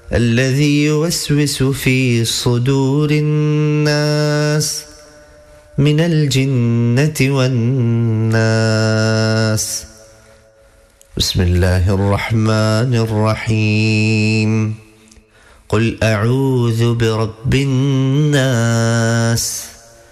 الذي يوسوس في صدور الناس من الجنة والناس. بسم الله الرحمن الرحيم. قل أعوذ برب الناس